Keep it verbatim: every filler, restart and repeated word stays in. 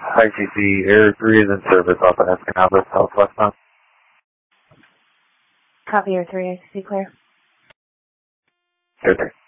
I C C, Air three is in service off of Escanaba, southwest now. Copy, Air three, I C C clear. Air three.